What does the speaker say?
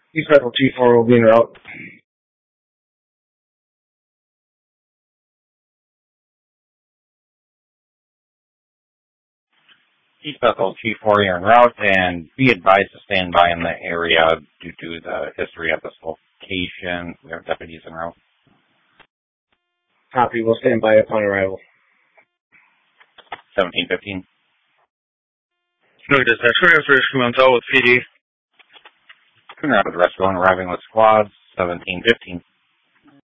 East Federal T4 will be en route. East Bethel T4, you're en route, and be advised to stand by in the area due to the history of this location. We have deputies en route. Copy, we'll stand by upon arrival. 1715. Newark Dispatch, restoration on with PD. Rapid rescue arriving with squads, 1715.